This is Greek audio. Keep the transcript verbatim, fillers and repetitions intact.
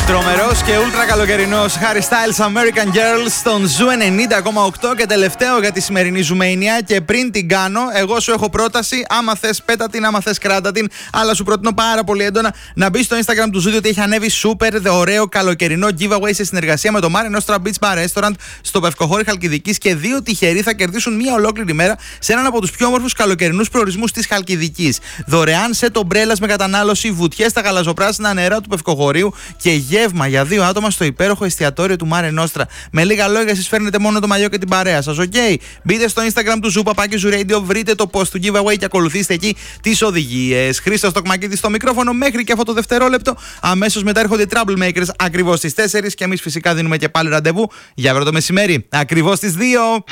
Τρομερός και ούλτρα καλοκαιρινός Harry Styles American Girls στον Ζου ενενήντα κόμμα οκτώ και τελευταίο για τη σημερινή Ζουμένια. Και πριν την κάνω, εγώ σου έχω πρόταση. Άμα θες πέτα την, άμα θες κράτα την. Αλλά σου προτείνω πάρα πολύ έντονα να μπει στο Instagram του Ζου, διότι έχει ανέβει super ωραίο καλοκαιρινό giveaway σε συνεργασία με το Mare Nostra Beach Bar Restaurant στο Πευκοχώρι Χαλκιδικής. Και δύο τυχεροί θα κερδίσουν μία ολόκληρη μέρα σε έναν από τους πιο όμορφους καλοκαιρινούς προορισμούς της Χαλκιδικής. Δωρεάν σετ ομπρέλας με κατανάλωση, βουτιές στα γαλαζοπράσινα νερά του Πευκοχωρίου και γεύμα για δύο άτομα στο υπέροχο εστιατόριο του Mare Nostra. Με λίγα λόγια, εσείς φέρνετε μόνο το μαλλιό και την παρέα σας. Οκ. Okay. Μπείτε στο Instagram του Ζου, παπάκι Ζου Radio, βρείτε το post του giveaway και ακολουθήστε εκεί τις οδηγίες. Χρήστος Τοκμακίδης στο μικρόφωνο μέχρι και αυτό το δευτερόλεπτο. Αμέσως μετά έρχονται οι Troublemakers ακριβώς στις τέσσερις και εμείς φυσικά δίνουμε και πάλι ραντεβού για αύριο το μεσημέρι ακριβώς στις δύο.